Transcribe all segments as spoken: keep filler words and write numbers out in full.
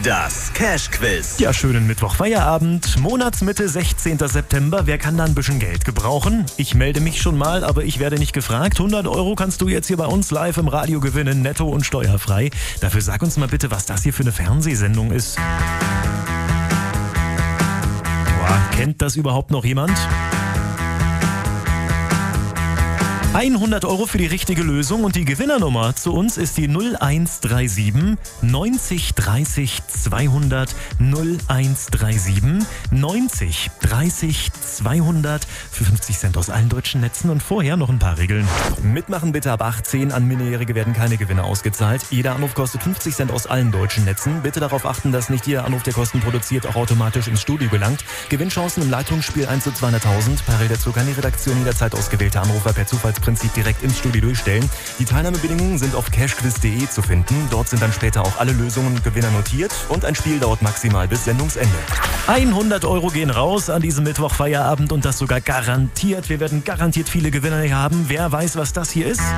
Das Cash-Quiz. Ja, schönen Mittwoch, Feierabend, Monatsmitte, sechzehnten September. Wer kann da ein bisschen Geld gebrauchen? Ich melde mich schon mal, aber ich werde nicht gefragt. hundert Euro kannst du jetzt hier bei uns live im Radio gewinnen, netto und steuerfrei. Dafür sag uns mal bitte, was das hier für eine Fernsehsendung ist. Boah, kennt das überhaupt noch jemand? hundert Euro für die richtige Lösung und die Gewinnernummer zu uns ist die null eins drei sieben neunzig dreißig zweihundert null eins drei sieben neunzig dreißig zweihundert für fünfzig Cent aus allen deutschen Netzen und vorher noch ein paar Regeln. Mitmachen bitte ab achtzehn, an Minderjährige werden keine Gewinne ausgezahlt. Jeder Anruf kostet fünfzig Cent aus allen deutschen Netzen. Bitte darauf achten, dass nicht jeder Anruf, der Kosten produziert, auch automatisch ins Studio gelangt. Gewinnchancen im Leitungsspiel eins zu zweihunderttausend. Parallel dazu kann die Redaktion jederzeit ausgewählte Anrufer per Zufallsprinzip direkt ins Studio durchstellen. Die Teilnahmebedingungen sind auf cashquiz punkt de zu finden. Dort sind dann später auch alle Lösungen und Gewinner notiert und ein Spiel dauert maximal bis Sendungsende. hundert Euro gehen raus an diesem Mittwoch Feierabend und das sogar garantiert. Wir werden garantiert viele Gewinner hier haben. Wer weiß, was das hier ist?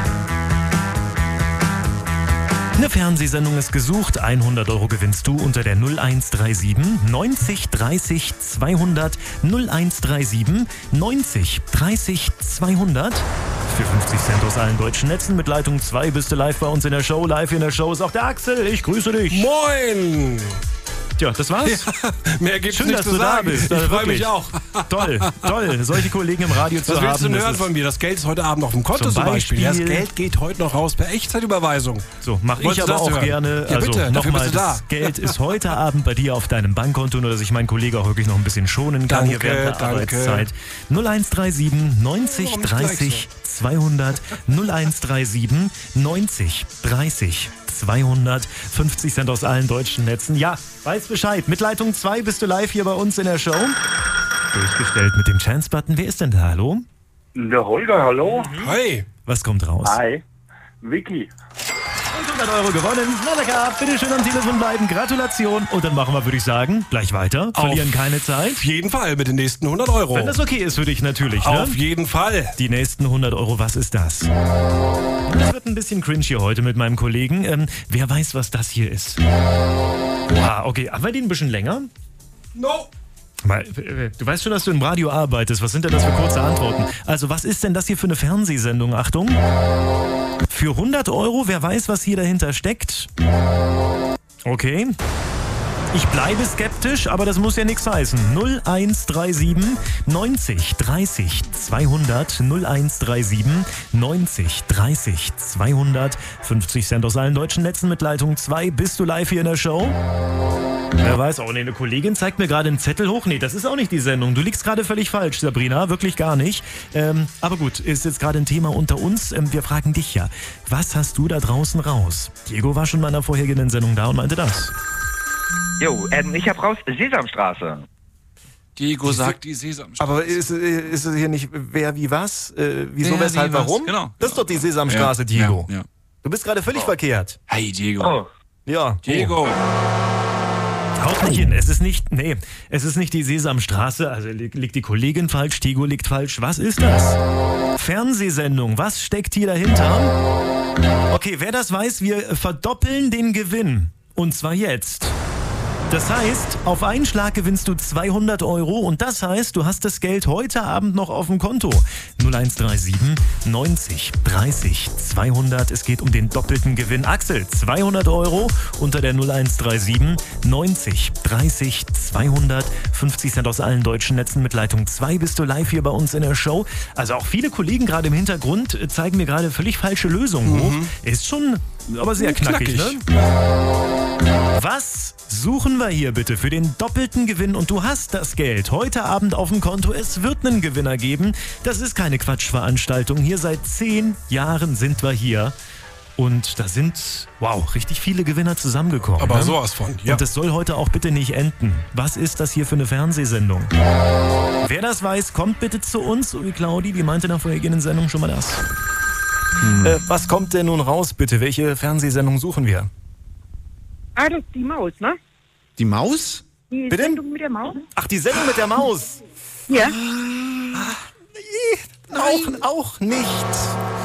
Eine Fernsehsendung ist gesucht. hundert Euro gewinnst du unter der null eins drei sieben neunzig dreißig zweihundert null eins drei sieben neunzig dreißig zweihundert. Für fünfzig Cent aus allen deutschen Netzen mit Leitung zwei bist du live bei uns in der Show. Live in der Show ist auch der Axel. Ich grüße dich. Moin! Tja, das war's. Ja, mehr gibt's Schön, nicht dass zu du sagen. da bist. Ich Also freue mich wirklich. auch. Toll, toll. Solche Kollegen im Radio zu Was haben. willst du denn das hören ist- von mir? Das Geld ist heute Abend auf dem Konto Zum zum Beispiel. Ja, das Beispiel- Geld geht heute noch raus per Echtzeitüberweisung. So, mach ich Wolltest du aber das auch hören? gerne. Ja, Also bitte, dafür nochmal, bist du da. das Geld ist heute Abend bei dir auf deinem Bankkonto, nur dass ich meinen Kollegen auch wirklich noch ein bisschen schonen kann hier Danke, während der danke. Arbeitszeit. null eins drei sieben neunzig Warum nicht gleich dreißig zweihundert null eins drei sieben neunzig dreißig zweihundert fünfzig Cent aus allen deutschen Netzen. Ja, weiß Bescheid. Mit Leitung zwei bist du live hier bei uns in der Show. Durchgestellt mit dem Chance-Button. Wer ist denn da? Hallo? Der Holger, hallo. Hey, Was kommt raus? Hi. Vicky. Und hundert Euro gewonnen. Na lecker, bitte schön am Telefon bleiben. Gratulation. Und dann machen wir, würde ich sagen, gleich weiter. Verlieren Auf keine Zeit. auf jeden Fall mit den nächsten hundert Euro. Wenn das okay ist für dich natürlich, ne? Auf jeden Fall. Die nächsten hundert Euro, was ist das? Das wird ein bisschen cringe hier heute mit meinem Kollegen. Ähm, wer weiß, was das hier ist? Wow, okay. Haben wir den ein bisschen länger? No. Mal, äh, Du weißt schon, dass du im Radio arbeitest. Was sind denn das für kurze Antworten? Also, was ist denn das hier für eine Fernsehsendung? Achtung. Für hundert Euro, wer weiß, was hier dahinter steckt? Okay. Ich bleibe skeptisch, aber das muss ja nichts heißen. null eins drei sieben neunzig dreißig zweihundert null eins drei sieben neunzig dreißig zweihundert fünfzig Cent aus allen deutschen Netzen mit Leitung zwei. Bist du live hier in der Show? Wer weiß, oh nee, eine Kollegin zeigt mir gerade einen Zettel hoch. Nee, das ist auch nicht die Sendung. Du liegst gerade völlig falsch, Sabrina, wirklich gar nicht. Ähm, aber gut, ist jetzt gerade ein Thema unter uns. Ähm, wir fragen dich ja, was hast du da draußen raus? Diego war schon mal in einer vorhergehenden Sendung da und meinte das. Jo, ähm, ich hab raus Sesamstraße. Diego sagt die Sesamstraße. Aber ist, ist es hier nicht wer wie was? Äh, wieso, Wer, weshalb, wie, was? warum? Genau. Das ist doch die Sesamstraße, Diego. Ja, ja. Du bist gerade völlig verkehrt. Hey, Diego. Oh, Ja. Diego. Haut nicht hin. Es ist nicht, nee, es ist nicht die Sesamstraße. Also li- liegt die Kollegin falsch, Diego liegt falsch. Was ist das? Fernsehsendung. Was steckt hier dahinter? Okay, wer das weiß, wir verdoppeln den Gewinn. Und zwar jetzt. Das heißt, auf einen Schlag gewinnst du zweihundert Euro und das heißt, du hast das Geld heute Abend noch auf dem Konto. null eins drei sieben neunzig dreißig zweihundert. Es geht um den doppelten Gewinn. Axel, zweihundert Euro unter der null eins drei sieben neunzig dreißig zweihundert. fünfzig Cent aus allen deutschen Netzen mit Leitung zwei bist du live hier bei uns in der Show. Also auch viele Kollegen gerade im Hintergrund zeigen mir gerade völlig falsche Lösungen hoch. Ist schon aber sehr knackig, Knackig. ne? Was suchen wir hier bitte für den doppelten Gewinn? Und du hast das Geld heute Abend auf dem Konto. Es wird einen Gewinner geben. Das ist keine Quatschveranstaltung. Hier seit zehn Jahren sind wir hier. Und da sind, wow, richtig viele Gewinner zusammengekommen. Aber ne? sowas von, ja. Und das soll heute auch bitte nicht enden. Was ist das hier für eine Fernsehsendung? Wer das weiß, kommt bitte zu uns. So wie Claudi, die meinte nach vorhergehenden Sendung schon mal das. Hm. Äh, was kommt denn nun raus, bitte? Welche Fernsehsendung suchen wir? Ah, das ist die Maus, ne? Die Maus? Die Bitte? Sendung mit der Maus? Ach, die Sendung mit der Maus. Ja. Auch, auch nicht.